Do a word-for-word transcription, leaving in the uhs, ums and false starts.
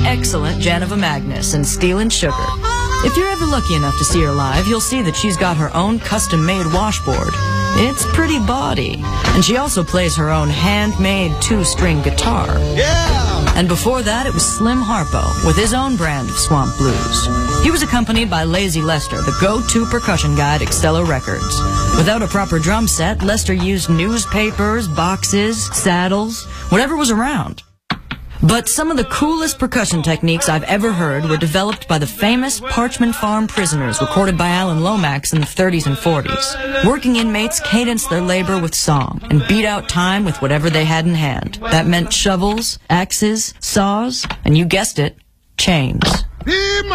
excellent Janova Magnus and Steel and Sugar. If you're ever lucky enough to see her live, you'll see that she's got her own custom-made washboard. It's pretty bawdy. And she also plays her own handmade two-string guitar. Yeah! And before that, it was Slim Harpo with his own brand of swamp blues. He was accompanied by Lazy Lester, the go-to percussion guy at Excello Records. Without a proper drum set, Lester used newspapers, boxes, saddles, whatever was around. But some of the coolest percussion techniques I've ever heard were developed by the famous Parchman Farm prisoners recorded by Alan Lomax in the thirties and forties. Working inmates cadenced their labor with song and beat out time with whatever they had in hand. That meant shovels, axes, saws, and you guessed it, chains.